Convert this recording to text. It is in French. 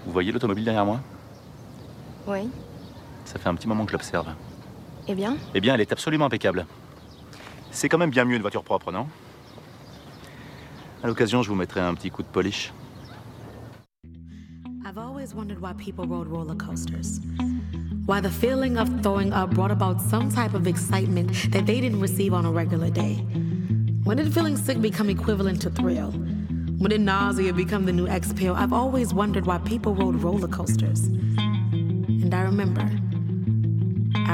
Vous voyez l'automobile derrière moi? Oui. Ça fait un petit moment que je l'observe. Eh bien? Eh bien, elle est absolument impeccable. C'est quand même bien mieux une voiture propre, non? À l'occasion, je vous mettrai un petit coup de polish. I've always wondered why people rode roller coasters. Why the feeling of throwing up brought about some type of excitement that they didn't receive on a regular day. When did feeling sick become equivalent to thrill? When did nausea become the new exhale? I've always wondered why people rode roller coasters. And I remember